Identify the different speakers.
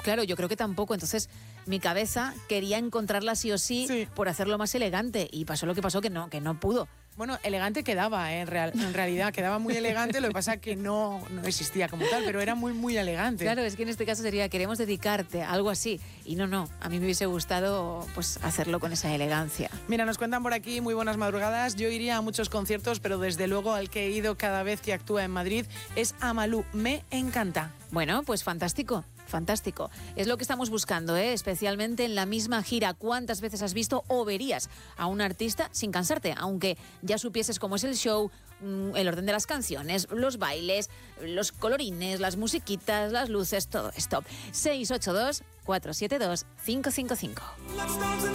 Speaker 1: Claro, yo creo que tampoco. Entonces, mi cabeza quería encontrarla sí o sí, por hacerlo más elegante. Y pasó lo que pasó, que no pudo.
Speaker 2: Bueno, elegante quedaba, en realidad, quedaba muy elegante, lo que pasa es que no existía como tal, pero era muy, muy elegante.
Speaker 1: Claro, es que en este caso sería, queremos dedicarte, algo así. Y no, a mí me hubiese gustado pues hacerlo con esa elegancia.
Speaker 2: Mira, nos cuentan por aquí, muy buenas madrugadas, yo iría a muchos conciertos, pero desde luego al que he ido cada vez que actúa en Madrid es a Malú, me encanta.
Speaker 1: Bueno, pues fantástico. Fantástico. Es lo que estamos buscando, especialmente en la misma gira. ¿Cuántas veces has visto o verías a un artista sin cansarte? Aunque ya supieses cómo es el show, el orden de las canciones, los bailes, los colorines, las musiquitas, las luces, todo esto. 682 472 555.